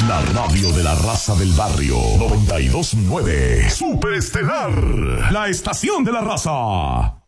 La radio de la raza del barrio. 92.9. Superestelar. La estación de la raza.